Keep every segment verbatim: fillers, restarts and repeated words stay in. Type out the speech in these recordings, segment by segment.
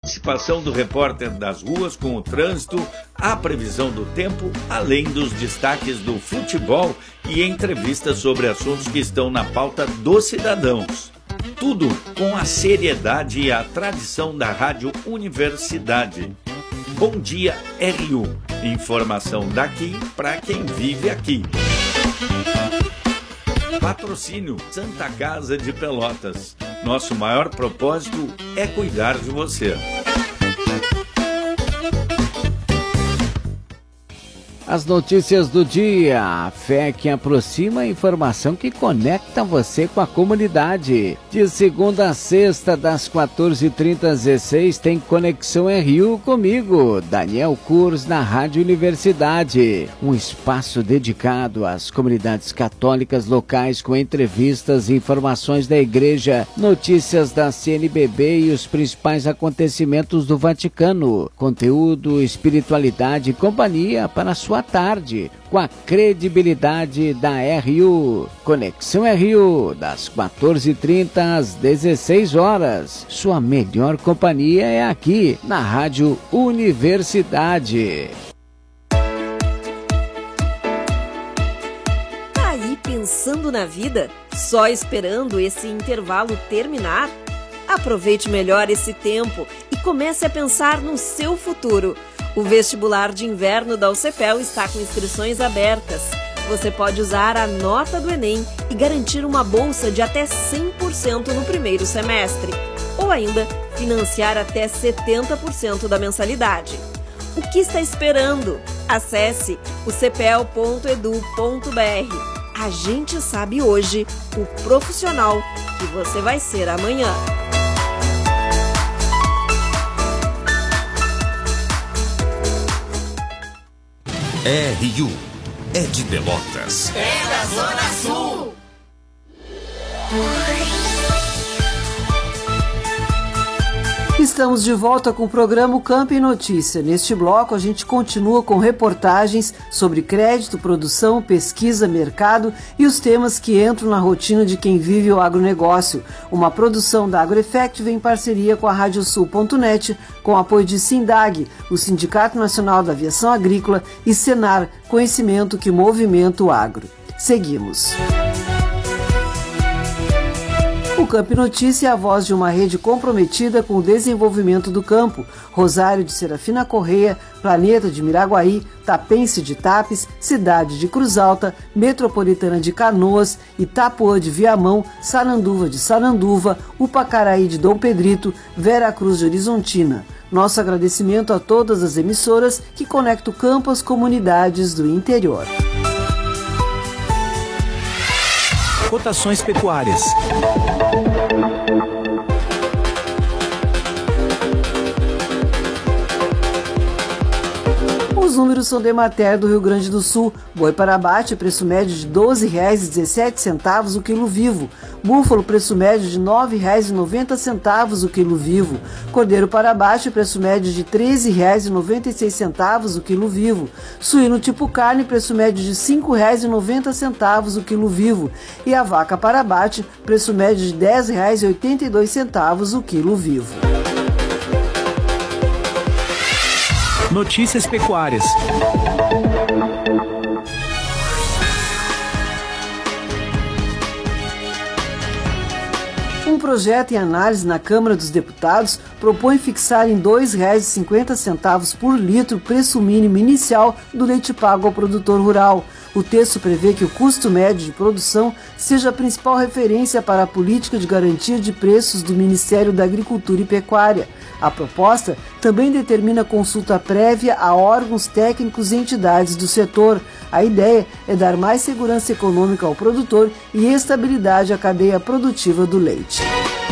participação do repórter das ruas com o trânsito, a previsão do tempo, além dos destaques do futebol e entrevistas sobre assuntos que estão na pauta dos cidadãos. Tudo com a seriedade e a tradição da Rádio Universidade. Bom dia, R U. Informação daqui para quem vive aqui. Patrocínio Santa Casa de Pelotas. Nosso maior propósito é cuidar de você. As notícias do dia, a fé que aproxima, a informação que conecta você com a comunidade. De segunda a sexta, das quatorze e trinta às dezesseis, tem Conexão R U comigo, Daniel Kurz, na Rádio Universidade. Um espaço dedicado às comunidades católicas locais com entrevistas e informações da igreja, notícias da C N B B e os principais acontecimentos do Vaticano. Conteúdo, espiritualidade e companhia para a sua tarde, com a credibilidade da R U. Conexão R U, das quatorze e trinta às dezesseis horas. Sua melhor companhia é aqui, na Rádio Universidade. Tá aí pensando na vida? Só esperando esse intervalo terminar? Aproveite melhor esse tempo e comece a pensar no seu futuro. O vestibular de inverno da U C P E L está com inscrições abertas. Você pode usar a nota do Enem e garantir uma bolsa de até cem por cento no primeiro semestre. Ou ainda, financiar até setenta por cento da mensalidade. O que está esperando? Acesse o c p e l ponto e d u ponto b r. A gente sabe hoje o profissional que você vai ser amanhã. R U é de Pelotas. É da Zona Sul. Estamos de volta com o programa Campo e Notícia. Neste bloco, a gente continua com reportagens sobre crédito, produção, pesquisa, mercado e os temas que entram na rotina de quem vive o agronegócio. Uma produção da AgroEffective em parceria com a Radiosul ponto net, com apoio de Sindag, o Sindicato Nacional da Aviação Agrícola, e Senar, conhecimento que movimenta o agro. Seguimos. O Campo e Notícia é a voz de uma rede comprometida com o desenvolvimento do campo. Rosário de Serafina Correia, Planeta de Miraguaí, Tapense de Tapes, Cidade de Cruz Alta, Metropolitana de Canoas, Itapuã de Viamão, Sananduva de Sananduva, Upacaraí de Dom Pedrito, Vera Cruz de Horizontina. Nosso agradecimento a todas as emissoras que conectam o campo às comunidades do interior. Cotações pecuárias. Os números são da Emater do Rio Grande do Sul. Boi para abate, preço médio de doze reais e dezessete centavos o quilo vivo. Búfalo, preço médio de nove reais e noventa centavos o quilo vivo. Cordeiro para abate, preço médio de treze reais e noventa e seis centavos o quilo vivo. Suíno tipo carne, preço médio de cinco reais e noventa centavos o quilo vivo. E a vaca para abate, preço médio de dez reais e oitenta e dois centavos o quilo vivo. Notícias pecuárias. Um projeto em análise na Câmara dos Deputados propõe fixar em dois reais e cinquenta centavos por litro o preço mínimo inicial do leite pago ao produtor rural. O texto prevê que o custo médio de produção seja a principal referência para a política de garantia de preços do Ministério da Agricultura e Pecuária. A proposta também determina consulta prévia a órgãos técnicos e entidades do setor. A ideia é dar mais segurança econômica ao produtor e estabilidade à cadeia produtiva do leite.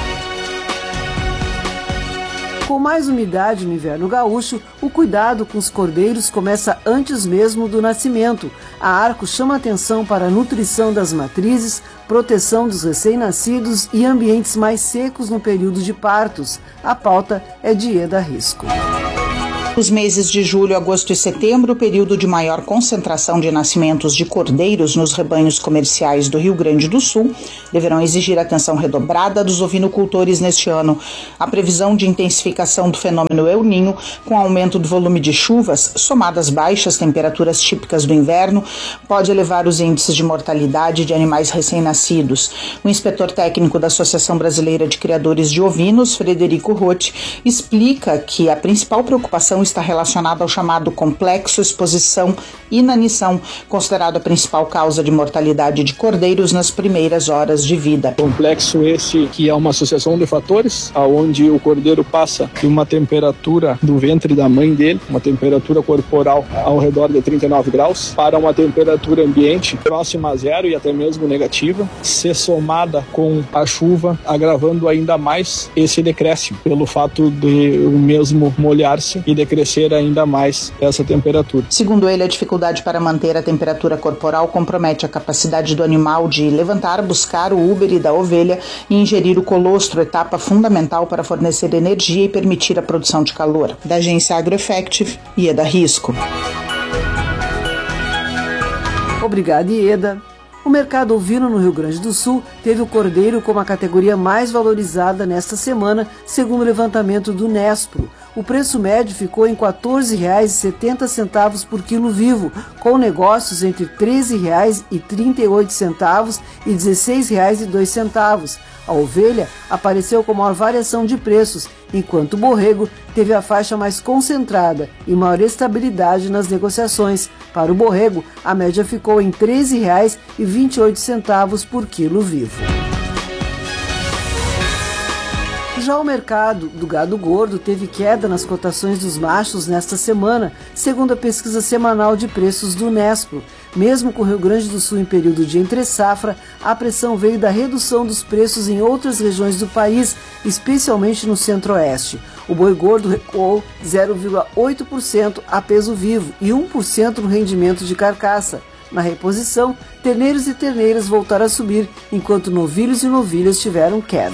Com mais umidade no inverno gaúcho, o cuidado com os cordeiros começa antes mesmo do nascimento. A Arco chama atenção para a nutrição das matrizes, proteção dos recém-nascidos e ambientes mais secos no período de partos. A pauta é de Eda Risco. Os meses de julho, agosto e setembro, período de maior concentração de nascimentos de cordeiros nos rebanhos comerciais do Rio Grande do Sul, deverão exigir atenção redobrada dos ovinocultores neste ano. A previsão de intensificação do fenômeno El Niño, com aumento do volume de chuvas, somado às baixas temperaturas típicas do inverno, pode elevar os índices de mortalidade de animais recém-nascidos. O inspetor técnico da Associação Brasileira de Criadores de Ovinos, Frederico Rotti, explica que a principal preocupação está relacionada ao chamado complexo exposição-inanição, considerado a principal causa de mortalidade de cordeiros nas primeiras horas de vida. Complexo esse que é uma associação de fatores, onde o cordeiro passa de uma temperatura do ventre da mãe dele, uma temperatura corporal ao redor de trinta e nove graus, para uma temperatura ambiente próxima a zero e até mesmo negativa, ser somada com a chuva, agravando ainda mais esse decréscimo, pelo fato de o mesmo molhar-se e decrescer ainda mais essa temperatura. Segundo ele, a dificuldade para manter a temperatura corporal compromete a capacidade do animal de levantar, buscar o úbere da ovelha e ingerir o colostro, etapa fundamental para fornecer energia e permitir a produção de calor. Da agência AgroEffective, Ieda Risco. Obrigada, Ieda. O mercado ovino no Rio Grande do Sul teve o cordeiro como a categoria mais valorizada nesta semana, segundo o levantamento do Nespro. O preço médio ficou em quatorze reais e setenta centavos por quilo vivo, com negócios entre treze reais e trinta e oito centavos e dezesseis reais e dois centavos. A ovelha apareceu com maior variação de preços, enquanto o borrego teve a faixa mais concentrada e maior estabilidade nas negociações. Para o borrego, a média ficou em treze reais e vinte e oito centavos por quilo vivo. Já o mercado do gado gordo teve queda nas cotações dos machos nesta semana, segundo a pesquisa semanal de preços do Nespro. Mesmo com o Rio Grande do Sul em período de entre-safra, a pressão veio da redução dos preços em outras regiões do país, especialmente no centro-oeste. O boi gordo recuou zero vírgula oito por cento a peso vivo e um por cento no rendimento de carcaça. Na reposição, terneiros e terneiras voltaram a subir, enquanto novilhos e novilhas tiveram queda.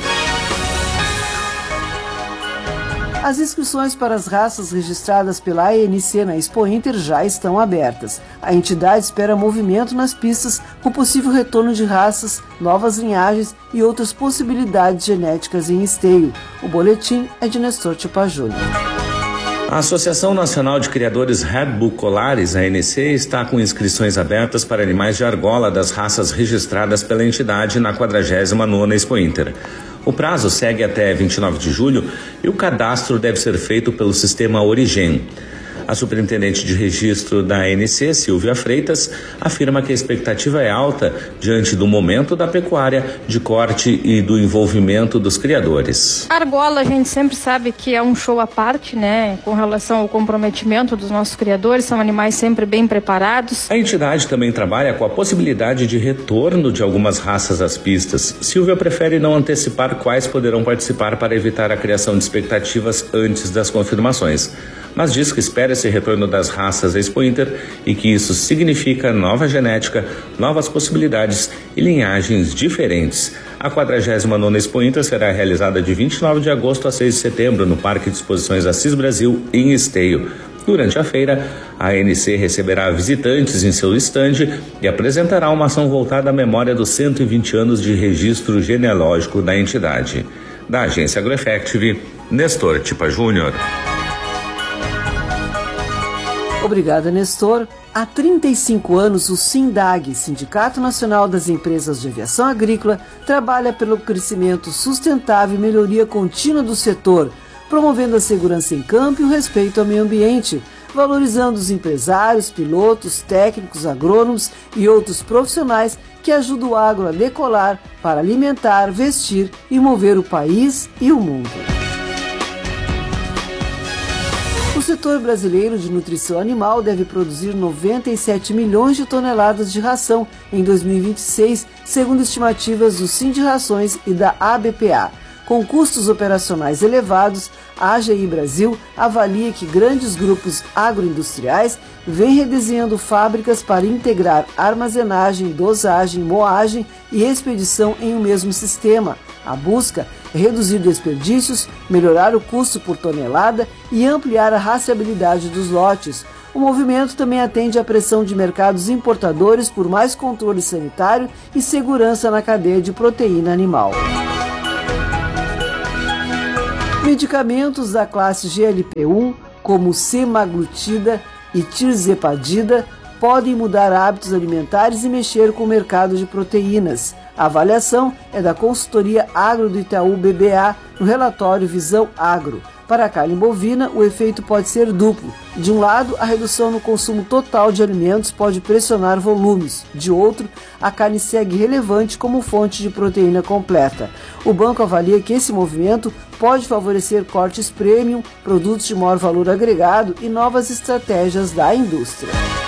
As inscrições para as raças registradas pela A N C na Expo Inter já estão abertas. A entidade espera movimento nas pistas com possível retorno de raças, novas linhagens e outras possibilidades genéticas em esteio. O boletim é de Nestor Tipa Júnior. A Associação Nacional de Criadores Red Bull Colares, a A N C, está com inscrições abertas para animais de argola das raças registradas pela entidade na quadragésima nona Expo Inter. O prazo segue até vinte e nove de julho e o cadastro deve ser feito pelo sistema Origen. A superintendente de registro da A N C, Silvia Freitas, afirma que a expectativa é alta diante do momento da pecuária, de corte e do envolvimento dos criadores. A argola a gente sempre sabe que é um show à parte, né, com relação ao comprometimento dos nossos criadores, são animais sempre bem preparados. A entidade também trabalha com a possibilidade de retorno de algumas raças às pistas. Silvia prefere não antecipar quais poderão participar para evitar a criação de expectativas antes das confirmações, mas diz que espera esse retorno das raças à Expo Inter e que isso significa nova genética, novas possibilidades e linhagens diferentes. A quadragésima nona Expo Inter será realizada de vinte e nove de agosto a seis de setembro no Parque de Exposições Assis Brasil, em Esteio. Durante a feira, a A N C receberá visitantes em seu estande e apresentará uma ação voltada à memória dos cento e vinte anos de registro genealógico da entidade. Da agência AgroEffective, Nestor Tipa Júnior. Obrigada, Nestor. Há trinta e cinco anos, o SINDAG, Sindicato Nacional das Empresas de Aviação Agrícola, trabalha pelo crescimento sustentável e melhoria contínua do setor, promovendo a segurança em campo e o respeito ao meio ambiente, valorizando os empresários, pilotos, técnicos, agrônomos e outros profissionais que ajudam o agro a decolar para alimentar, vestir e mover o país e o mundo. O setor brasileiro de nutrição animal deve produzir noventa e sete milhões de toneladas de ração em dois mil e vinte e seis, segundo estimativas do Sindicações e da A B P A. Com custos operacionais elevados, a A G I Brasil avalia que grandes grupos agroindustriais vêm redesenhando fábricas para integrar armazenagem, dosagem, moagem e expedição em um mesmo sistema. A busca é reduzir desperdícios, melhorar o custo por tonelada e ampliar a rastreabilidade dos lotes. O movimento também atende à pressão de mercados importadores por mais controle sanitário e segurança na cadeia de proteína animal. Medicamentos da classe G L P um, como semaglutida e tirzepatida, podem mudar hábitos alimentares e mexer com o mercado de proteínas. A avaliação é da consultoria Agro do Itaú B B A no relatório Visão Agro. Para a carne bovina, o efeito pode ser duplo. De um lado, a redução no consumo total de alimentos pode pressionar volumes. De outro, a carne segue relevante como fonte de proteína completa. O banco avalia que esse movimento pode favorecer cortes premium, produtos de maior valor agregado e novas estratégias da indústria.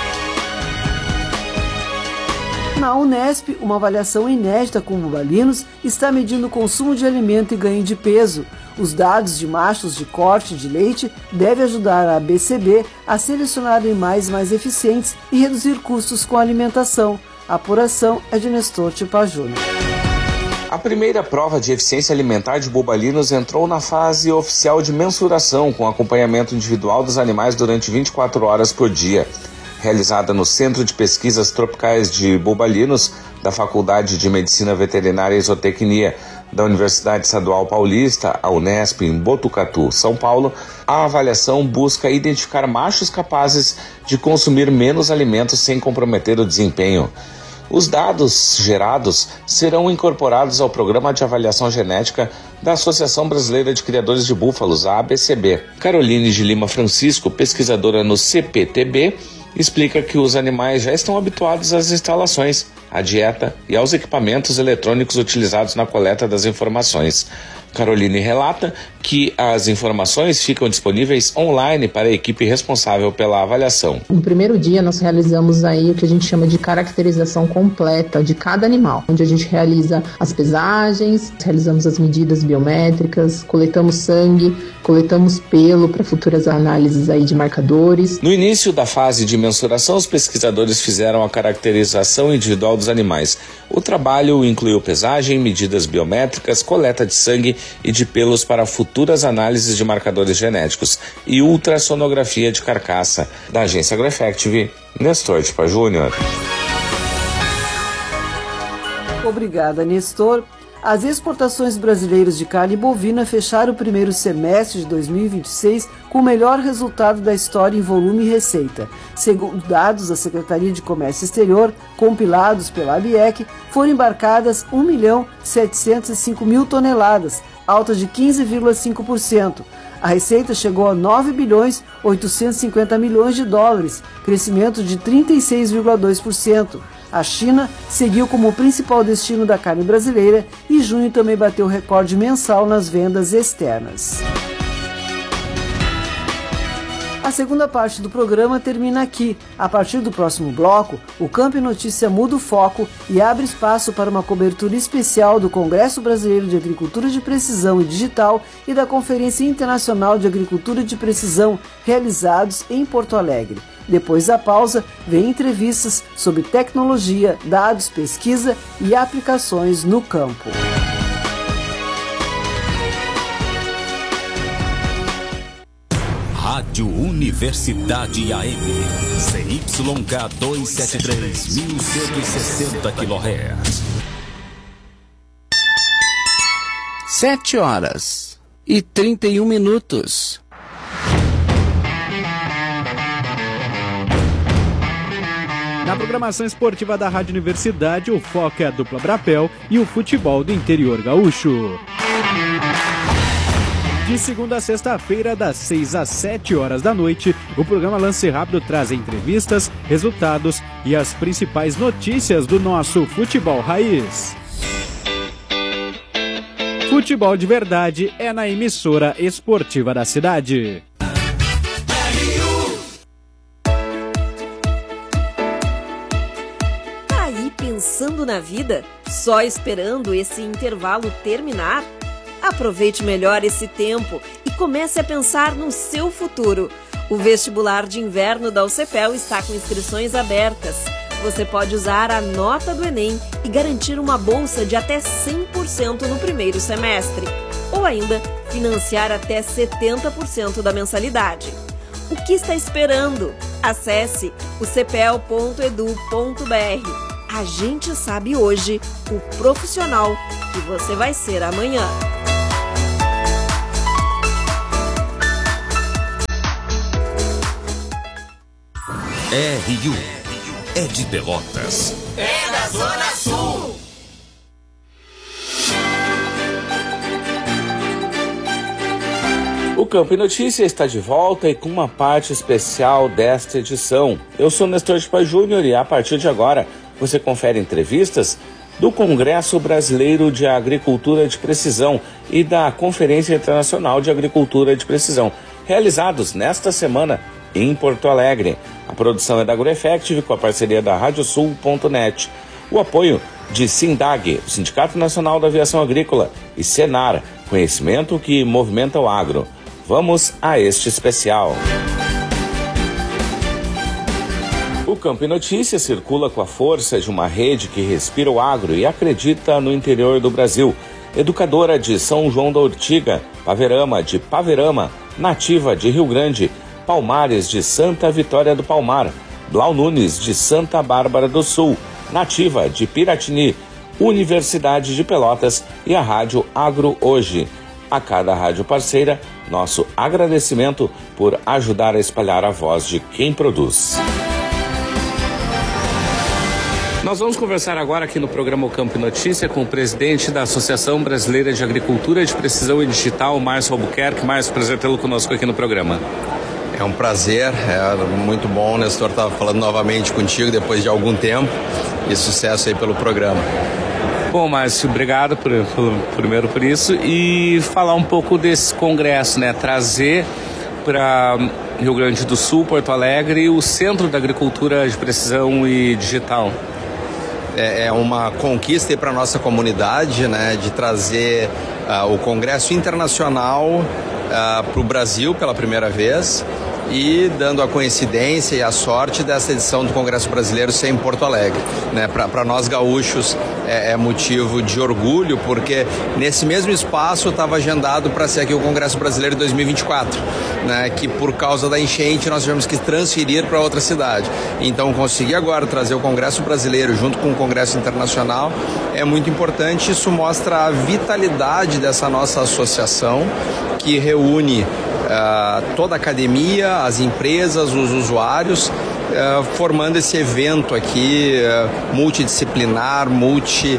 Na Unesp, uma avaliação inédita com bubalinos está medindo o consumo de alimento e ganho de peso. Os dados de machos de corte de leite devem ajudar a A B C B a selecionar animais mais eficientes e reduzir custos com a alimentação. A apuração é de Nestor Tipa Júnior. A primeira prova de eficiência alimentar de bubalinos entrou na fase oficial de mensuração com acompanhamento individual dos animais durante vinte e quatro horas por dia. Realizada no Centro de Pesquisas Tropicais de Bubalinos da Faculdade de Medicina Veterinária e Zootecnia da Universidade Estadual Paulista, a Unesp, em Botucatu, São Paulo, a avaliação busca identificar machos capazes de consumir menos alimentos sem comprometer o desempenho. Os dados gerados serão incorporados ao Programa de Avaliação Genética da Associação Brasileira de Criadores de Búfalos, a A B C B. Caroline de Lima Francisco, pesquisadora no C P T B, explica que os animais já estão habituados às instalações, à dieta e aos equipamentos eletrônicos utilizados na coleta das informações. Caroline relata que as informações ficam disponíveis online para a equipe responsável pela avaliação. No primeiro dia nós realizamos aí o que a gente chama de caracterização completa de cada animal, onde a gente realiza as pesagens, realizamos as medidas biométricas, coletamos sangue, coletamos pelo para futuras análises aí de marcadores. No início da fase de mensuração, os pesquisadores fizeram a caracterização individual dos animais. O trabalho incluiu pesagem, medidas biométricas, coleta de sangue e de pelos para futuras análises de marcadores genéticos e ultrassonografia de carcaça. Da agência AgroEffective, Nestor Tipa Júnior. Obrigada, Nestor. As exportações brasileiras de carne bovina fecharam o primeiro semestre de dois mil e vinte e seis com o melhor resultado da história em volume e receita. Segundo dados da Secretaria de Comércio Exterior, compilados pela A B I E C, foram embarcadas um milhão setecentos e cinco mil toneladas, alta de quinze vírgula cinco por cento. A receita chegou a nove bilhões oitocentos e cinquenta milhões de dólares, crescimento de trinta e seis vírgula dois por cento. A China seguiu como o principal destino da carne brasileira e junho também bateu recorde mensal nas vendas externas. A segunda parte do programa termina aqui. A partir do próximo bloco, o Campo e Notícia muda o foco e abre espaço para uma cobertura especial do Congresso Brasileiro de Agricultura de Precisão e Digital e da Conferência Internacional de Agricultura de Precisão, realizados em Porto Alegre. Depois da pausa, vem entrevistas sobre tecnologia, dados, pesquisa e aplicações no campo. Rádio Universidade A M, C Y K duzentos e setenta e três, mil cento e sessenta quilohertz. Sete horas e trinta e um minutos. Na programação esportiva da Rádio Universidade, o foco é a dupla Brapel e o futebol do interior gaúcho. De segunda a sexta-feira, das seis às sete horas da noite, o programa Lance Rápido traz entrevistas, resultados e as principais notícias do nosso futebol raiz. Futebol de verdade é na emissora esportiva da cidade. Pensando na vida? Só esperando esse intervalo terminar? Aproveite melhor esse tempo e comece a pensar no seu futuro. O vestibular de inverno da U C P E L está com inscrições abertas. Você pode usar a nota do Enem e garantir uma bolsa de até cem por cento no primeiro semestre. ou ainda financiar até setenta por cento da mensalidade. O que está esperando? Acesse o cepel ponto edu ponto br. A gente sabe hoje o profissional que você vai ser amanhã. R U é de Pelotas. É da Zona Sul. O Campo e Notícia está de volta e com uma parte especial desta edição. Eu sou Nestor de Paz Júnior e a partir de agora você confere entrevistas do Congresso Brasileiro de Agricultura de Precisão e da Conferência Internacional de Agricultura de Precisão, realizados nesta semana em Porto Alegre. A produção é da AgroEffective com a parceria da Radiosul ponto net. O apoio de SINDAG, o Sindicato Nacional da Aviação Agrícola, e Senar, conhecimento que movimenta o agro. Vamos a este especial. O Campo e Notícia circula com a força de uma rede que respira o agro e acredita no interior do Brasil. Educadora de São João da Ortiga, Paverama de Paverama, Nativa de Rio Grande, Palmares de Santa Vitória do Palmar, Blau Nunes de Santa Bárbara do Sul, Nativa de Piratini, Universidade de Pelotas e a Rádio Agro Hoje. A cada rádio parceira, nosso agradecimento por ajudar a espalhar a voz de quem produz. Nós vamos conversar agora aqui no programa O Campo e Notícia com o presidente da Associação Brasileira de Agricultura de Precisão e Digital, Márcio Albuquerque. Márcio, prazer tê-lo conosco aqui no programa. É um prazer, é muito bom, Nestor, estar falando novamente contigo depois de algum tempo e sucesso aí pelo programa. Bom, Márcio, obrigado por, por, primeiro por isso e falar um pouco desse congresso, né? Trazer para Rio Grande do Sul, Porto Alegre, o Centro da Agricultura de Precisão e Digital. É, é uma conquista para a nossa comunidade, né? De trazer uh, o Congresso Internacional uh, para o Brasil pela primeira vez e dando a coincidência e a sorte dessa edição do Congresso Brasileiro ser em Porto Alegre, né? Para nós gaúchos é, é motivo de orgulho, porque nesse mesmo espaço estava agendado para ser aqui o Congresso Brasileiro de dois mil e vinte e quatro, né? Que por causa da enchente nós tivemos que transferir para outra cidade. Então conseguir agora trazer o Congresso Brasileiro junto com o Congresso Internacional é muito importante. Isso mostra a vitalidade dessa nossa associação que reúne Uh, toda a academia, as empresas, os usuários, uh, formando esse evento aqui uh, multidisciplinar, multi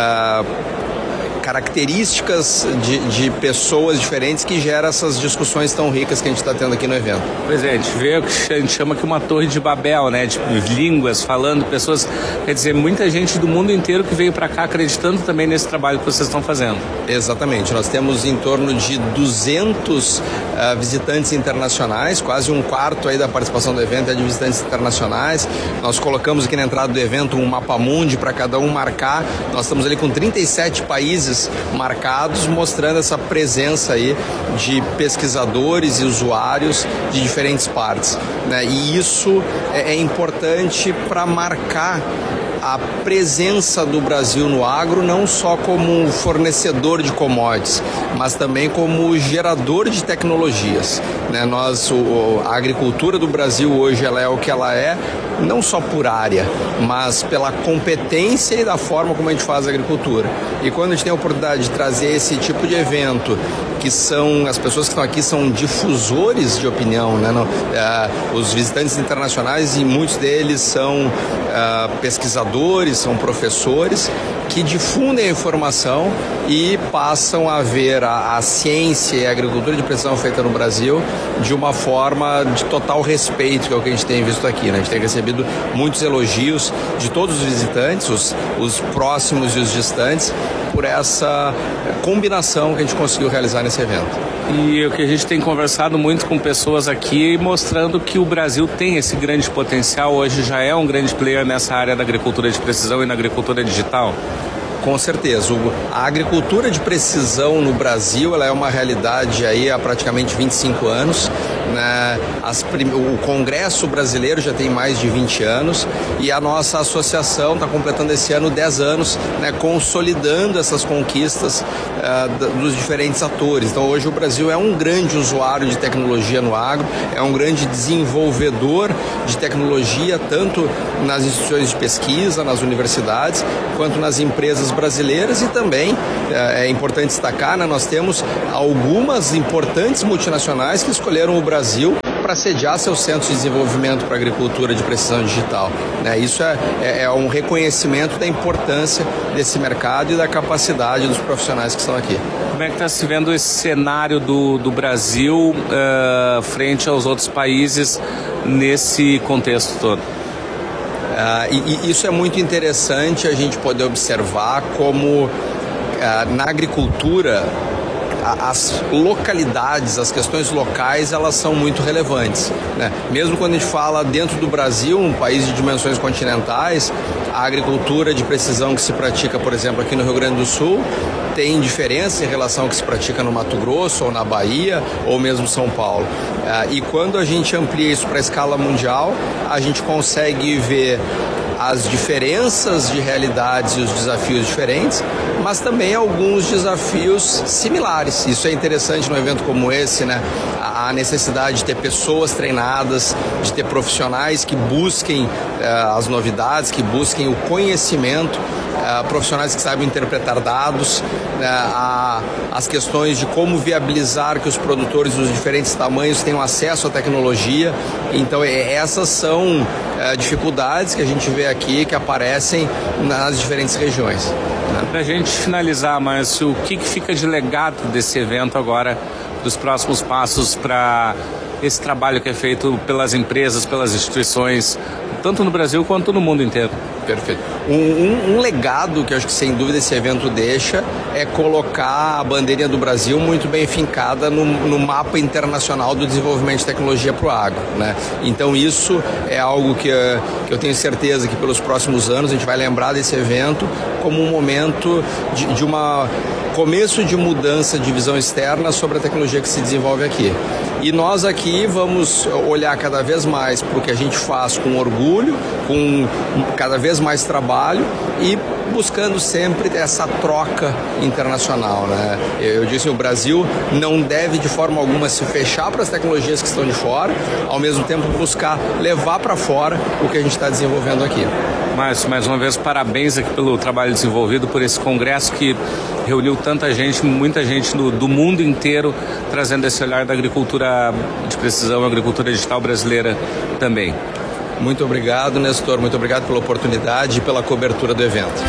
uh, características de, de pessoas diferentes que geram essas discussões tão ricas que a gente está tendo aqui no evento. Pois é, a gente vê o que a gente chama aqui uma torre de Babel, né? De línguas, falando, pessoas, quer dizer, muita gente do mundo inteiro que veio para cá acreditando também nesse trabalho que vocês estão fazendo. Exatamente, nós temos em torno de duzentos uh, visitantes internacionais, quase um quarto aí da participação do evento é de visitantes internacionais. Nós colocamos aqui na entrada do evento um mapa mundi para cada um marcar. Nós estamos ali com trinta e sete países marcados, mostrando essa presença aí de pesquisadores e usuários de diferentes partes, né? E isso é, é importante para marcar a presença do Brasil no agro, não só como um fornecedor de commodities, mas também como gerador de tecnologias, né? Nós, o, a agricultura do Brasil hoje ela é o que ela é, não só por área, mas pela competência e da forma como a gente faz a agricultura. E quando a gente tem a oportunidade de trazer esse tipo de evento, que são, as pessoas que estão aqui são difusores de opinião, né? Não, uh, os visitantes internacionais, e muitos deles são uh, pesquisadores, são professores, que difundem a informação e passam a ver a, a ciência e a agricultura de precisão feita no Brasil de uma forma de total respeito, que é o que a gente tem visto aqui, né? A gente tem recebido muitos elogios de todos os visitantes, os, os próximos e os distantes, por essa combinação que a gente conseguiu realizar nesse evento. E o que a gente tem conversado muito com pessoas aqui, mostrando que o Brasil tem esse grande potencial, hoje já é um grande player nessa área da agricultura de precisão e na agricultura digital. Com certeza. A agricultura de precisão no Brasil ela é uma realidade aí há praticamente vinte e cinco anos. né? As prim... O Congresso Brasileiro já tem mais de vinte anos e a nossa associação está completando esse ano dez anos, né? Consolidando essas conquistas uh, dos diferentes atores. Então hoje o Brasil é um grande usuário de tecnologia no agro, é um grande desenvolvedor de tecnologia, tanto nas instituições de pesquisa, nas universidades, quanto nas empresas brasileiras e também, é importante destacar, né, nós temos algumas importantes multinacionais que escolheram o Brasil para sediar seus centros de desenvolvimento para agricultura de precisão digital. Né? Isso é, é, é um reconhecimento da importância desse mercado e da capacidade dos profissionais que estão aqui. Como é que está se vendo esse cenário do, do Brasil uh, frente aos outros países nesse contexto todo? Uh, e, e isso é muito interessante a gente poder observar como uh, na agricultura as localidades, as questões locais, elas são muito relevantes, né? Mesmo quando a gente fala dentro do Brasil, um país de dimensões continentais, a agricultura de precisão que se pratica, por exemplo, aqui no Rio Grande do Sul, tem diferença em relação ao que se pratica no Mato Grosso, ou na Bahia, ou mesmo São Paulo. E quando a gente amplia isso para a escala mundial, a gente consegue ver as diferenças de realidades e os desafios diferentes, mas também alguns desafios similares. Isso é interessante num evento como esse, né? A necessidade de ter pessoas treinadas, de ter profissionais que busquem uh, as novidades, que busquem o conhecimento, uh, profissionais que sabem interpretar dados, uh, a, as questões de como viabilizar que os produtores dos diferentes tamanhos tenham acesso à tecnologia. Então, essas são uh, dificuldades que a gente vê aqui, que aparecem nas diferentes regiões. Para a gente finalizar, Márcio, o que, que fica de legado desse evento agora, dos próximos passos para esse trabalho que é feito pelas empresas, pelas instituições, tanto no Brasil quanto no mundo inteiro? Perfeito. Um, um, um legado que eu acho que sem dúvida esse evento deixa é colocar a bandeirinha do Brasil muito bem fincada no, no mapa internacional do desenvolvimento de tecnologia para o agro, né? Então isso é algo que, que eu tenho certeza que pelos próximos anos a gente vai lembrar desse evento como um momento de, de uma começo de mudança de visão externa sobre a tecnologia que se desenvolve aqui. E nós aqui vamos olhar cada vez mais para o que a gente faz com orgulho, com cada vez mais trabalho e buscando sempre essa troca internacional, né? Eu disse, o Brasil não deve de forma alguma se fechar para as tecnologias que estão de fora, ao mesmo tempo buscar levar para fora o que a gente está desenvolvendo aqui. Márcio, mais uma vez, parabéns aqui pelo trabalho desenvolvido, por esse congresso que reuniu tanta gente, muita gente do, do mundo inteiro, trazendo esse olhar da agricultura de precisão, agricultura digital brasileira também. Muito obrigado, Nestor, muito obrigado pela oportunidade e pela cobertura do evento.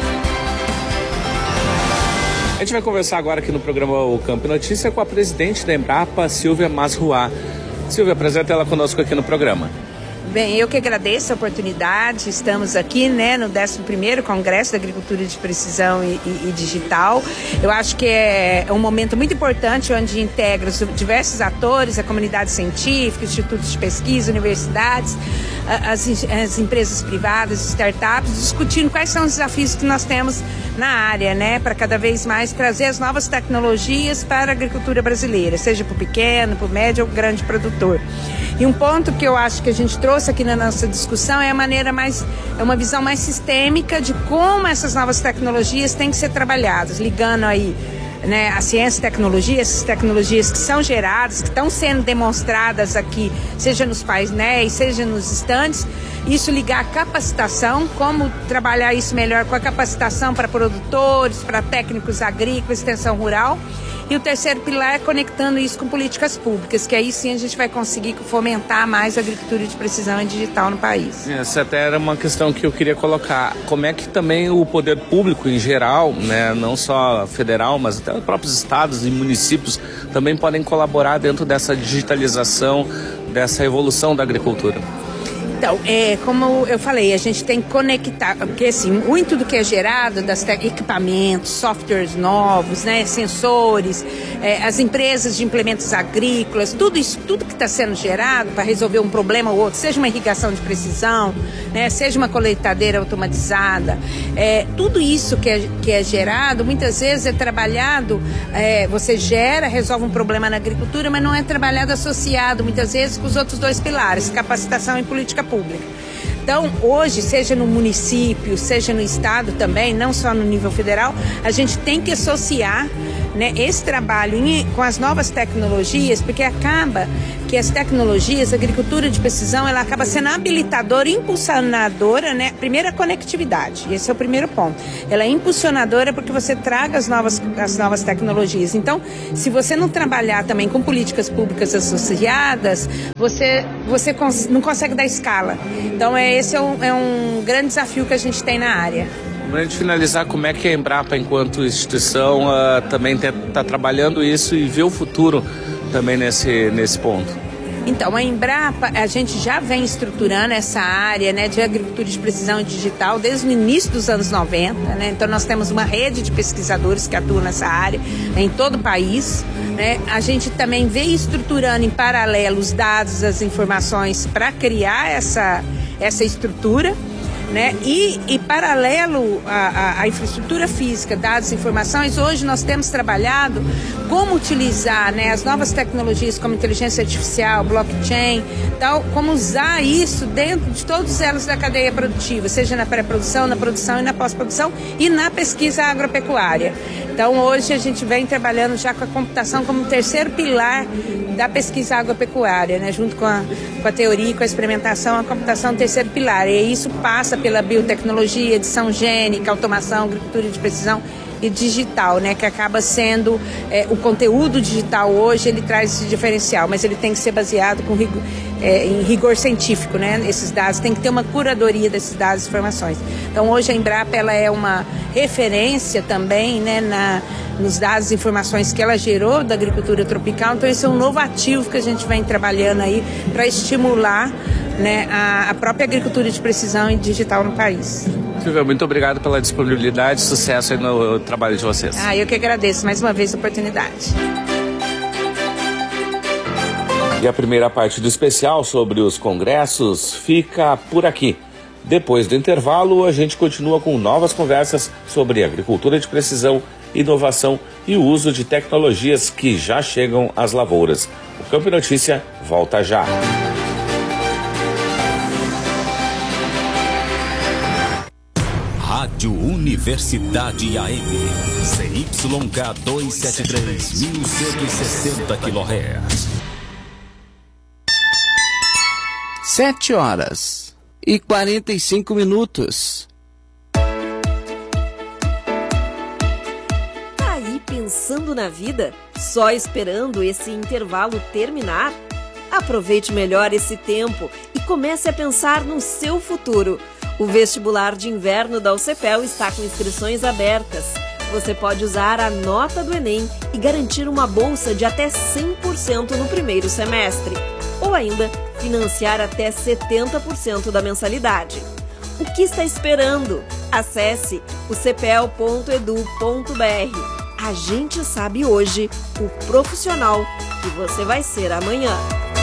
A gente vai conversar agora aqui no programa O Campo Notícia com a presidente da Embrapa, Silvia Masruá. Silvia, apresenta ela conosco aqui no programa. Bem, eu que agradeço a oportunidade, estamos aqui, né, no décimo primeiro Congresso da Agricultura de Precisão e, e, e Digital. Eu acho que é um momento muito importante onde integra os diversos atores, a comunidade científica, institutos de pesquisa, universidades, as, as empresas privadas, startups, discutindo quais são os desafios que nós temos na área, né, para cada vez mais trazer as novas tecnologias para a agricultura brasileira, seja para o pequeno, para o médio ou grande produtor. E um ponto que eu acho que a gente trouxe aqui na nossa discussão é a maneira mais, é uma visão mais sistêmica de como essas novas tecnologias têm que ser trabalhadas, ligando aí, né, a ciência e tecnologia, essas tecnologias que são geradas, que estão sendo demonstradas aqui, seja nos painéis, seja nos estandes, isso ligar a capacitação, como trabalhar isso melhor com a capacitação para produtores, para técnicos agrícolas, extensão rural. E o terceiro pilar é conectando isso com políticas públicas, que aí sim a gente vai conseguir fomentar mais a agricultura de precisão e digital no país. Essa até era uma questão que eu queria colocar. Como é que também o poder público em geral, né, não só federal, mas até os próprios estados e municípios também podem colaborar dentro dessa digitalização, dessa evolução da agricultura? Então, é, como eu falei, a gente tem que conectar, porque assim, muito do que é gerado, das te- equipamentos, softwares novos, né, sensores, é, as empresas de implementos agrícolas, tudo isso, tudo que está sendo gerado para resolver um problema ou outro, seja uma irrigação de precisão, né, seja uma colheitadeira automatizada, é, tudo isso que é, que é gerado, muitas vezes é trabalhado, é, você gera, resolve um problema na agricultura, mas não é trabalhado associado, muitas vezes, com os outros dois pilares, capacitação e política pública. Então, hoje, seja no município, seja no estado também, não só no nível federal, a gente tem que associar, né, esse trabalho em, com as novas tecnologias, porque acaba que as tecnologias, a agricultura de precisão, ela acaba sendo habilitadora, impulsionadora, né? Primeiro, a conectividade, esse é o primeiro ponto. Ela é impulsionadora porque você traga as novas, as novas tecnologias. Então, se você não trabalhar também com políticas públicas associadas, você, você cons- não consegue dar escala. Então, é, esse é um, é um grande desafio que a gente tem na área. Para a gente finalizar, como é que a Embrapa, enquanto instituição, uh, também está trabalhando isso e vê o futuro também nesse, nesse ponto? Então, a Embrapa, a gente já vem estruturando essa área, né, de agricultura de precisão e digital desde o início dos anos noventa, né? Então, nós temos uma rede de pesquisadores que atuam nessa área, né, em todo o país, né? A gente também vem estruturando em paralelo os dados, as informações para criar essa, essa estrutura, né? E, e paralelo à, à infraestrutura física, dados e informações, hoje nós temos trabalhado como utilizar, né, as novas tecnologias como inteligência artificial, blockchain, tal, como usar isso dentro de todos os elos da cadeia produtiva, seja na pré-produção, na produção e na pós-produção e na pesquisa agropecuária. Então, hoje a gente vem trabalhando já com a computação como terceiro pilar da pesquisa agropecuária, né? Junto com a, com a teoria e com a experimentação, a computação é o terceiro pilar. E isso passa pela biotecnologia, edição gênica, automação, agricultura de precisão e digital, né? Que acaba sendo é, o conteúdo digital hoje, ele traz esse diferencial, mas ele tem que ser baseado com rigor, é, em rigor científico, né? Esses dados, tem que ter uma curadoria desses dados e informações. Então, hoje a Embrapa, ela é uma referência também, né, na, nos dados e informações que ela gerou da agricultura tropical. Então, esse é um novo ativo que a gente vem trabalhando aí para estimular, né, a, a própria agricultura de precisão e digital no país. Silvia, muito obrigado pela disponibilidade, sucesso aí no trabalho de vocês. Ah, eu que agradeço mais uma vez a oportunidade. E a primeira parte do especial sobre os congressos fica por aqui. Depois do intervalo, a gente continua com novas conversas sobre agricultura de precisão, inovação e o uso de tecnologias que já chegam às lavouras. O Campo Notícia volta já. Rádio Universidade A M, C Y K duzentos e setenta e três, mil cento e sessenta quilohertz. Sete horas e quarenta e cinco minutos. Tá aí pensando na vida? Só esperando esse intervalo terminar? Aproveite melhor esse tempo e comece a pensar no seu futuro. O vestibular de inverno da U C P E L está com inscrições abertas. Você pode usar a nota do Enem e garantir uma bolsa de até cem por cento no primeiro semestre. Ou ainda, financiar até setenta por cento da mensalidade. O que está esperando? Acesse o c p e l ponto e d u ponto b r. A gente sabe hoje o profissional que você vai ser amanhã.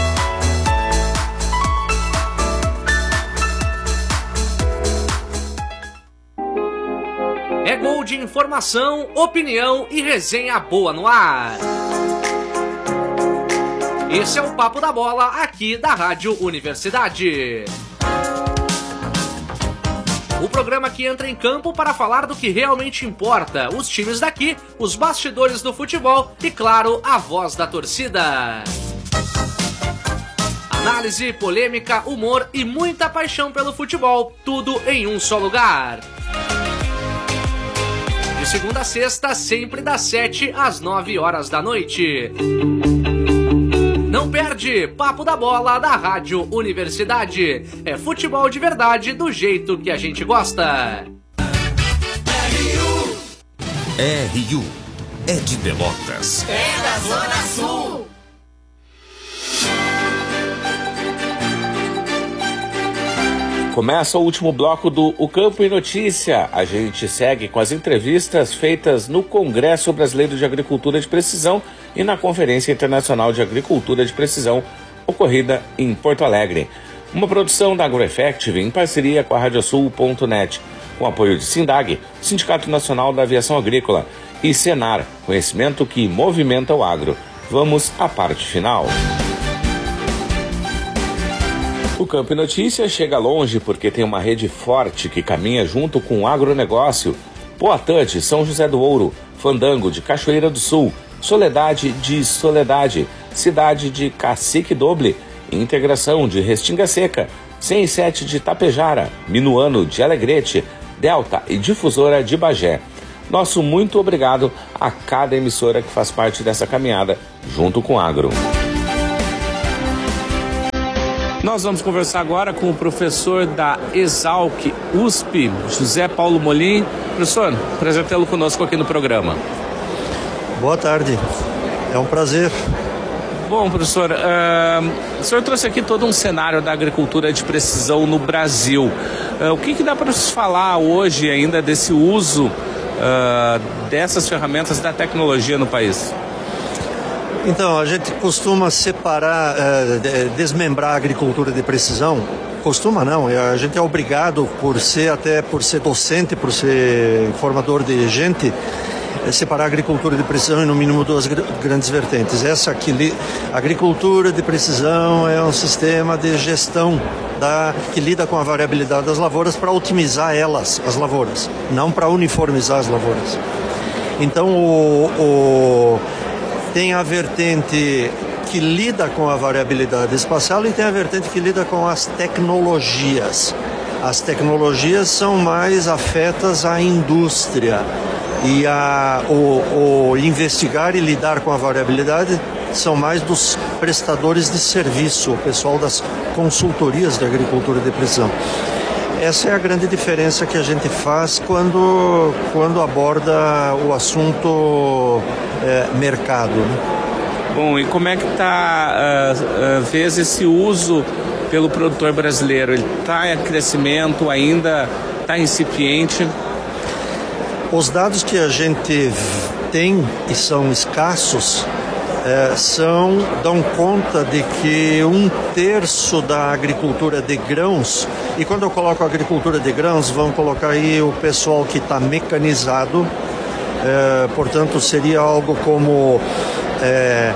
É gol de informação, opinião e resenha boa no ar. Esse é o Papo da Bola aqui da Rádio Universidade. O programa que entra em campo para falar do que realmente importa, os times daqui, os bastidores do futebol e, claro, a voz da torcida. Análise, polêmica, humor e muita paixão pelo futebol, tudo em um só lugar. De segunda a sexta, sempre das sete às nove horas da noite. Não perde, Papo da Bola da Rádio Universidade. É futebol de verdade do jeito que a gente gosta. R U é de Pelotas. É da Zona Sul. Começa o último bloco do O Campo em Notícia. A gente segue com as entrevistas feitas no Congresso Brasileiro de Agricultura de Precisão e na Conferência Internacional de Agricultura de Precisão, ocorrida em Porto Alegre. Uma produção da AgroEffective em parceria com a Radiosul ponto net, com apoio de Sindag, Sindicato Nacional da Aviação Agrícola, e Senar, conhecimento que movimenta o agro. Vamos à parte final. O Campo e Notícia chega longe porque tem uma rede forte que caminha junto com o agronegócio. Poatã de São José do Ouro, Fandango de Cachoeira do Sul, Soledade de Soledade, Cidade de Cacique Doble, Integração de Restinga Seca, cem e sete de Tapejara, Minuano de Alegrete, Delta e Difusora de Bagé. Nosso muito obrigado a cada emissora que faz parte dessa caminhada junto com o agro. Nós vamos conversar agora com o professor da Exalc U S P, José Paulo Molim. Professor, prazer tê-lo conosco aqui no programa. Boa tarde, é um prazer. Bom, professor, uh, o senhor trouxe aqui todo um cenário da agricultura de precisão no Brasil. Uh, o que, que dá para se falar hoje ainda desse uso uh, dessas ferramentas da tecnologia no país? Então, a gente costuma separar, uh, desmembrar a agricultura de precisão. Costuma não, a gente é obrigado, por ser até por ser docente, por ser formador de gente, separar a agricultura de precisão em no mínimo duas grandes vertentes. Essa aqui, a agricultura de precisão é um sistema de gestão da, que lida com a variabilidade das lavouras para otimizar elas, as lavouras, não para uniformizar as lavouras. Então, o, o tem a vertente que lida com a variabilidade espacial e tem a vertente que lida com as tecnologias. As tecnologias são mais afetas à indústria e a, o, o investigar e lidar com a variabilidade são mais dos prestadores de serviço, o pessoal das consultorias de agricultura de precisão. Essa é a grande diferença que a gente faz quando, quando aborda o assunto é, mercado. Né? Bom, e como é que está, uh, uh, vês esse uso pelo produtor brasileiro? Ele está em crescimento, ainda está incipiente? Os dados que a gente tem e são escassos É, são, dão conta de que um terço da agricultura de grãos, e quando eu coloco agricultura de grãos, vão colocar aí o pessoal que está mecanizado, é, portanto seria algo como é,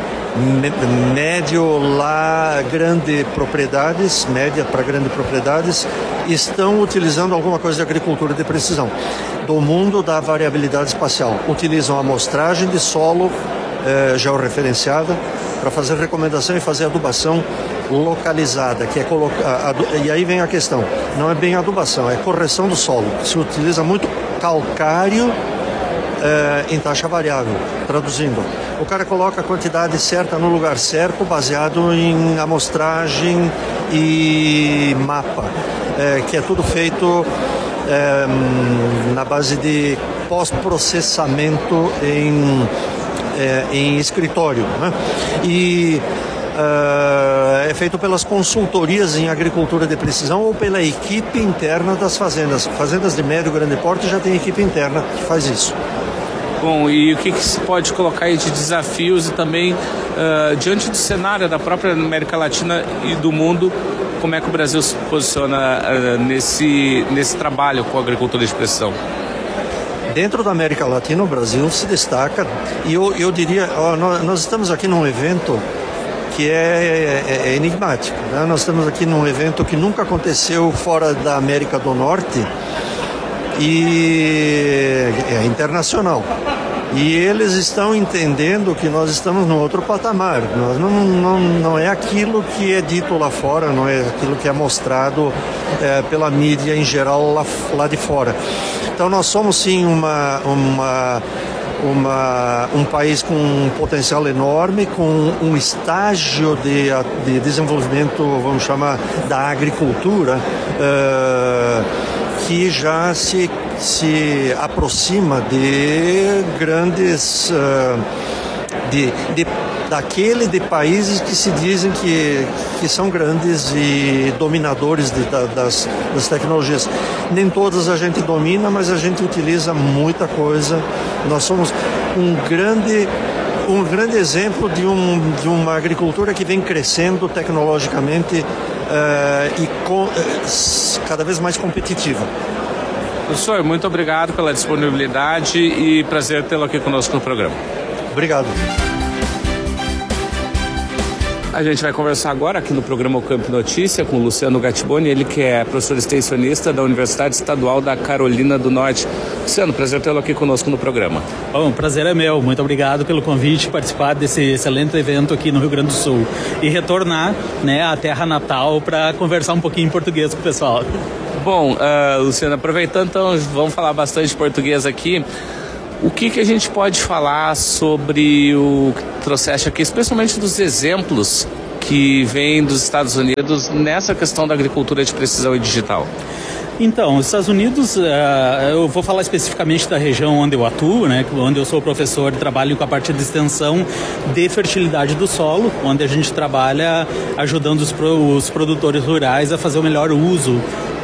médio lá, grande propriedades, média para grande propriedades, estão utilizando alguma coisa de agricultura de precisão, do mundo da variabilidade espacial. Utilizam amostragem de solo É, georreferenciada para fazer recomendação e fazer adubação localizada, que é colocar, e aí vem a questão, não é bem adubação, é correção do solo. Se utiliza muito calcário é, em taxa variável. Traduzindo, o cara coloca a quantidade certa no lugar certo, baseado em amostragem e mapa, é, que é tudo feito é, na base de pós-processamento em É, em escritório, né? E uh, é feito pelas consultorias em agricultura de precisão ou pela equipe interna das fazendas. Fazendas de médio e grande porte já tem equipe interna que faz isso. Bom, e o que, que se pode colocar aí de desafios e também uh, diante do cenário da própria América Latina e do mundo, como é que o Brasil se posiciona uh, nesse, nesse trabalho com a agricultura de precisão? Dentro da América Latina, o Brasil se destaca, e eu, eu diria, ó, nós, nós estamos aqui num evento que é, é, é enigmático, né? Nós estamos aqui num evento que nunca aconteceu fora da América do Norte e é internacional. E eles estão entendendo que nós estamos num outro patamar. Nós não, não, não é aquilo que é dito lá fora, não é aquilo que é mostrado é, pela mídia em geral lá, lá de fora. Então nós somos sim uma, uma, uma, um país com um potencial enorme, com um estágio de, de desenvolvimento, vamos chamar, da agricultura, uh, que já se, se aproxima de grandes, uh, de, de daquele de países que se dizem que, que são grandes e dominadores de, da, das, das tecnologias. Nem todas a gente domina, mas a gente utiliza muita coisa. Nós somos um grande, um grande exemplo de, um, de uma agricultura que vem crescendo tecnologicamente uh, e com, uh, cada vez mais competitiva. Professor, muito obrigado pela disponibilidade e prazer tê-lo aqui conosco no programa. Obrigado. A gente vai conversar agora aqui no programa O Campo Notícia com o Luciano Gattiboni, ele que é professor extensionista da Universidade Estadual da Carolina do Norte. Luciano, prazer tê-lo aqui conosco no programa. Bom, o prazer é meu. Muito obrigado pelo convite, participar desse excelente evento aqui no Rio Grande do Sul e retornar, né, à terra natal para conversar um pouquinho em português com o pessoal. Bom, uh, Luciano, aproveitando, então, vamos falar bastante português aqui. O que, que a gente pode falar sobre o que trouxeste aqui, especialmente dos exemplos que vêm dos Estados Unidos nessa questão da agricultura de precisão e digital? Então, os Estados Unidos, uh, eu vou falar especificamente da região onde eu atuo, né, onde eu sou professor e trabalho com a parte de extensão de fertilidade do solo, onde a gente trabalha ajudando os, pro, os produtores rurais a fazer o melhor uso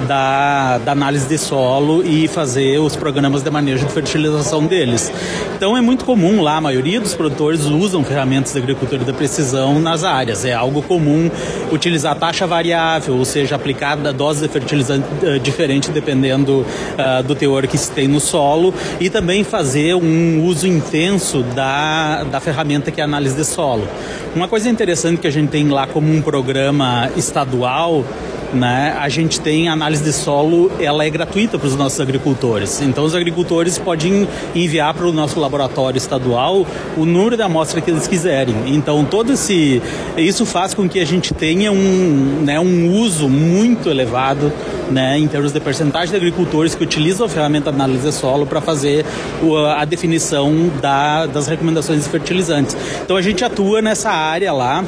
Da, da análise de solo e fazer os programas de manejo de fertilização deles. Então é muito comum lá, a maioria dos produtores usam ferramentas de agricultura de precisão nas áreas. É algo comum utilizar taxa variável, ou seja, aplicar a dose de fertilizante uh, diferente dependendo uh, do teor que se tem no solo, e também fazer um uso intenso da, da ferramenta que é a análise de solo. Uma coisa interessante que a gente tem lá como um programa estadual, né, a gente tem análise de solo, ela é gratuita para os nossos agricultores. Então os agricultores podem enviar para o nosso laboratório estadual o número da amostra que eles quiserem. Então todo esse isso faz com que a gente tenha um, né, um uso muito elevado, né, em termos de percentagem de agricultores que utilizam a ferramenta de análise de solo para fazer o, a definição da, das recomendações de fertilizantes. Então a gente atua nessa área lá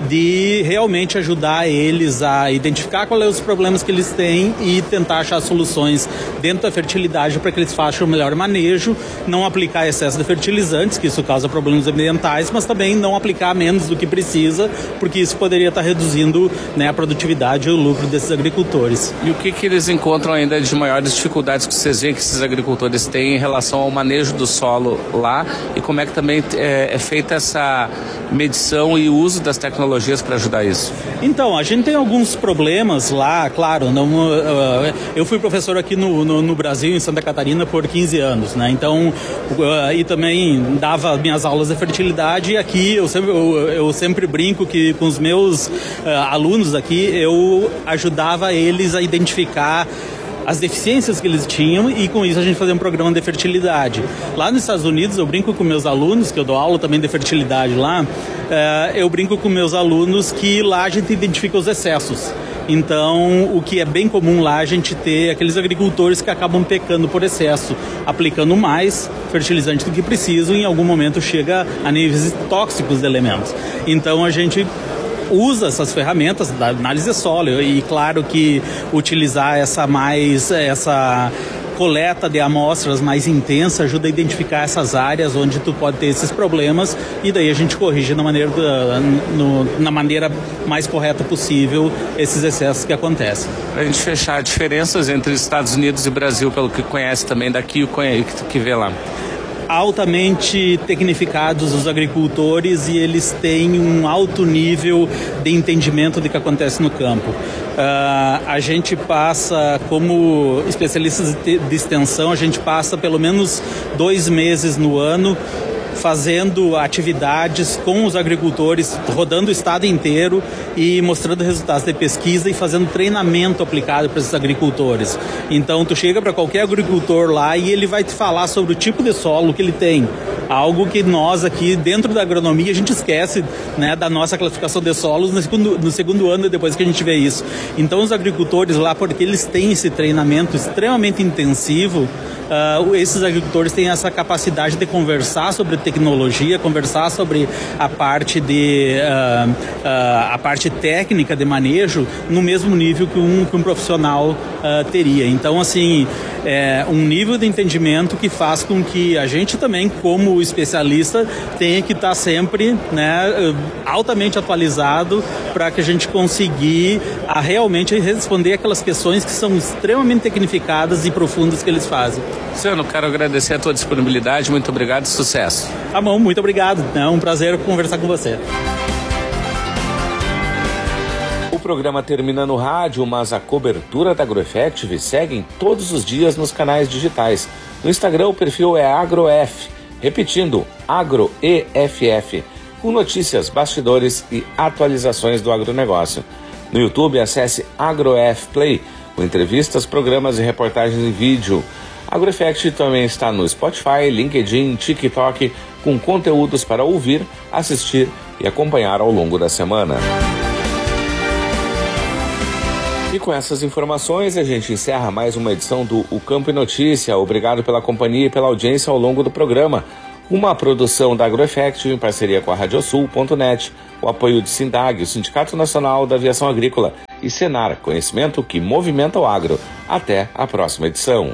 de realmente ajudar eles a identificar quais são os problemas que eles têm e tentar achar soluções dentro da fertilidade para que eles façam o melhor manejo, não aplicar excesso de fertilizantes, que isso causa problemas ambientais, mas também não aplicar menos do que precisa, porque isso poderia estar reduzindo, né, a produtividade e o lucro desses agricultores. E o que, que eles encontram ainda de maiores dificuldades que vocês veem que esses agricultores têm em relação ao manejo do solo lá, e como é que também é, é feita essa medição e uso das tecnologias para ajudar isso? Então, a gente tem alguns problemas lá, claro, não, uh, eu fui professor aqui no, no, no Brasil, em Santa Catarina, por quinze anos, né? Então, uh, e também dava minhas aulas de fertilidade, e aqui eu sempre, eu, eu sempre brinco que com os meus uh, alunos aqui, eu ajudava eles a identificar as deficiências que eles tinham, e com isso a gente fazia um programa de fertilidade. Lá nos Estados Unidos, eu brinco com meus alunos, que eu dou aula também de fertilidade lá, uh, eu brinco com meus alunos que lá a gente identifica os excessos. Então, o que é bem comum lá, a gente ter aqueles agricultores que acabam pecando por excesso, aplicando mais fertilizante do que precisam, e em algum momento chega a níveis tóxicos de elementos. Então, a gente usa essas ferramentas da análise de solo, e claro que utilizar essa mais essa coleta de amostras mais intensa ajuda a identificar essas áreas onde tu pode ter esses problemas, e daí a gente corrige na maneira, da, no, na maneira mais correta possível esses excessos que acontecem. Para a gente fechar, diferenças entre Estados Unidos e Brasil, pelo que conhece também daqui, o que, que vê lá? Altamente tecnificados os agricultores, e eles têm um alto nível de entendimento do que acontece no campo. Uh, a gente passa, como especialistas de, de extensão, a gente passa pelo menos dois meses no ano fazendo atividades com os agricultores, rodando o estado inteiro e mostrando resultados de pesquisa e fazendo treinamento aplicado para esses agricultores. Então, tu chega para qualquer agricultor lá e ele vai te falar sobre o tipo de solo que ele tem. Algo que nós aqui, dentro da agronomia, a gente esquece, né, da nossa classificação de solos no segundo, no segundo ano depois que a gente vê isso. Então, os agricultores lá, porque eles têm esse treinamento extremamente intensivo, Uh, esses agricultores têm essa capacidade de conversar sobre tecnologia, conversar sobre a parte de uh, uh, a parte técnica de manejo no mesmo nível que um, que um profissional uh, teria. Então, assim, é um nível de entendimento que faz com que a gente também, como o especialista tenha que estar sempre, né, altamente atualizado para que a gente conseguir a realmente responder aquelas questões que são extremamente tecnificadas e profundas que eles fazem. Luciano, quero agradecer a tua disponibilidade, muito obrigado e sucesso. Tá bom, muito obrigado, é um prazer conversar com você. O programa termina no rádio, mas a cobertura da AgroEffective segue todos os dias nos canais digitais. No Instagram o perfil é AgroEff, repetindo, AgroEff, com notícias, bastidores e atualizações do agronegócio. No YouTube acesse AgroEff Play, com entrevistas, programas e reportagens em vídeo. A AgroEffective também está no Spotify, LinkedIn, TikTok, com conteúdos para ouvir, assistir e acompanhar ao longo da semana. E com essas informações a gente encerra mais uma edição do O Campo e Notícia. Obrigado pela companhia e pela audiência ao longo do programa. Uma produção da AgroEffective em parceria com a radiosul ponto net, o apoio de Sindag, o Sindicato Nacional da Aviação Agrícola, e Senar, conhecimento que movimenta o agro. Até a próxima edição.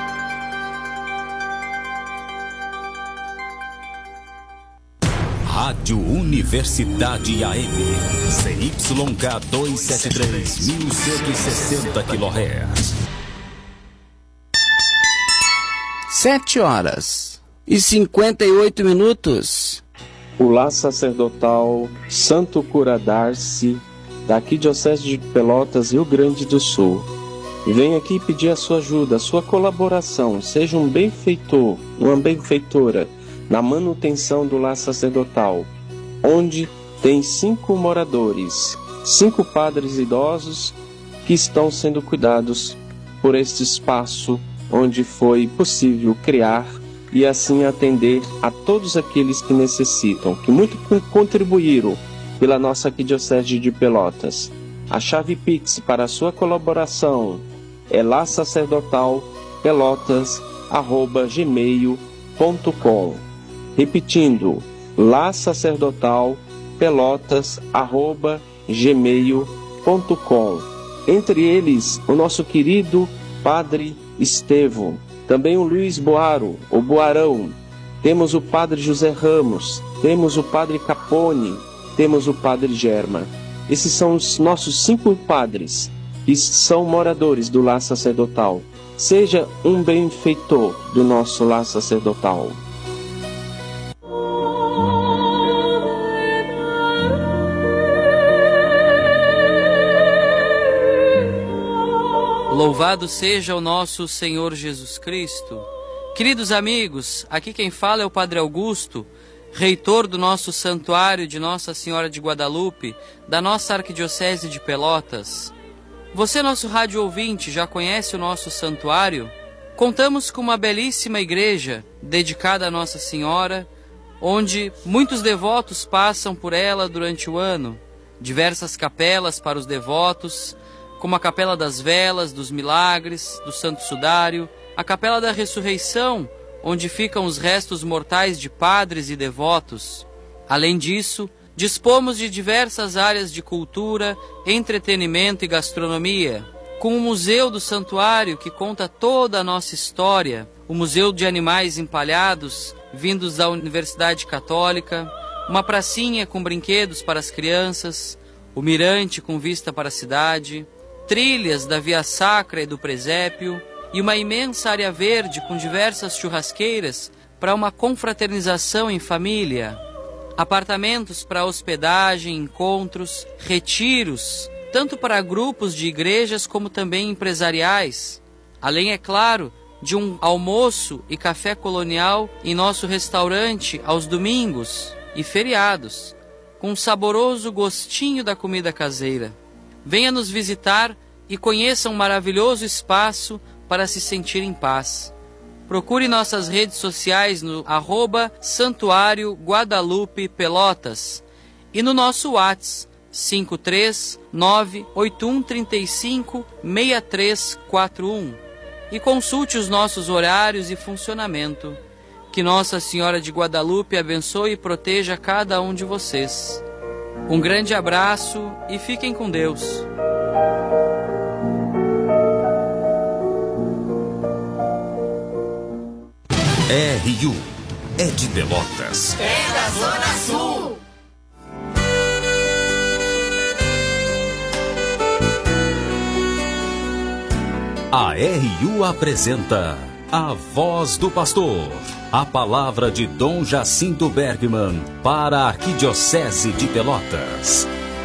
Rádio Universidade A M, C Y K duzentos e setenta e três, mil cento e sessenta quilohertz. Sete horas e cinquenta e oito minutos. O lar sacerdotal Santo Cura Darcy, da Arquidiocese de Pelotas, Rio Grande do Sul, vem aqui pedir a sua ajuda, a sua colaboração. Seja um benfeitor, uma benfeitora na manutenção do lar sacerdotal, onde tem cinco moradores, cinco padres idosos que estão sendo cuidados por este espaço onde foi possível criar e assim atender a todos aqueles que necessitam, que muito contribuíram pela nossa Arquidiocese de Pelotas. A chave Pix para a sua colaboração é lar sacerdotal pelotas arroba gmail ponto com. Repetindo, lar sacerdotal pelotas arroba gmail ponto com. Entre eles, o nosso querido Padre Estevão, também o Luiz Boaro, o Boarão, temos o Padre José Ramos, temos o Padre Capone, temos o Padre Germa. Esses são os nossos cinco padres que são moradores do lar sacerdotal. Seja um benfeitor do nosso lar sacerdotal. Louvado seja o nosso Senhor Jesus Cristo. Queridos amigos, aqui quem fala é o Padre Augusto, reitor do nosso santuário de Nossa Senhora de Guadalupe, da nossa Arquidiocese de Pelotas. Você, nosso rádio ouvinte, já conhece o nosso santuário? Contamos com uma belíssima igreja dedicada a Nossa Senhora, onde muitos devotos passam por ela durante o ano. Diversas capelas para os devotos, como a Capela das Velas, dos Milagres, do Santo Sudário, a Capela da Ressurreição, onde ficam os restos mortais de padres e devotos. Além disso, dispomos de diversas áreas de cultura, entretenimento e gastronomia, com o Museu do Santuário, que conta toda a nossa história, o Museu de Animais Empalhados, vindos da Universidade Católica, uma pracinha com brinquedos para as crianças, o mirante com vista para a cidade, trilhas da Via Sacra e do Presépio, e uma imensa área verde com diversas churrasqueiras para uma confraternização em família, apartamentos para hospedagem, encontros, retiros, tanto para grupos de igrejas como também empresariais, além, é claro, de um almoço e café colonial em nosso restaurante aos domingos e feriados, com um saboroso gostinho da comida caseira. Venha nos visitar e conheça um maravilhoso espaço para se sentir em paz. Procure nossas redes sociais no arroba Santuário Guadalupe Pelotas e no nosso WhatsApp cinco três nove oito um três cinco seis três quatro um e consulte os nossos horários e funcionamento. Que Nossa Senhora de Guadalupe abençoe e proteja cada um de vocês. Um grande abraço e fiquem com Deus. R U é de Pelotas. É da Zona Sul. A R U apresenta A Voz do Pastor, a palavra de Dom Jacinto Bergman para a Arquidiocese de Pelotas.